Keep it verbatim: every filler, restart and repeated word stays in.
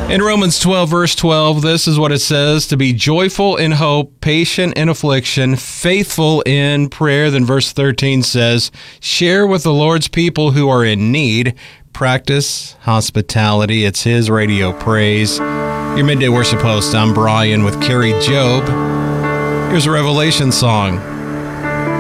In Romans twelve, verse twelve, this is what it says: to be joyful in hope, patient in affliction, faithful in prayer. Then verse thirteen says, share with the Lord's people who are in need, practice hospitality. It's His Radio Praise. Your Midday Worship host, I'm Brian with Carrie Job. Here's a Revelation song.